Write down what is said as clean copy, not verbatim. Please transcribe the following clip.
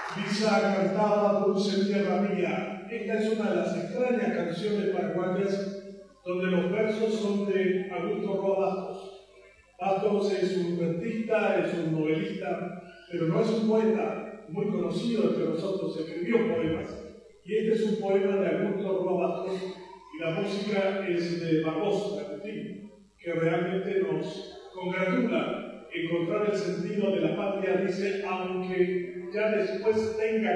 Misa cantada dulce tierra mía. Esta es una de las extrañas canciones paraguayas donde los versos son de Augusto Roa Bastos. Bastos es un cuentista, es un novelista, pero no es un poeta muy conocido entre nosotros, escribió poemas. Y este es un poema de Augusto Roa Bastos y la música es de Barbosa, de Agustín, que realmente nos congratula encontrar el sentido de la patria, dice, aunque ya después tenga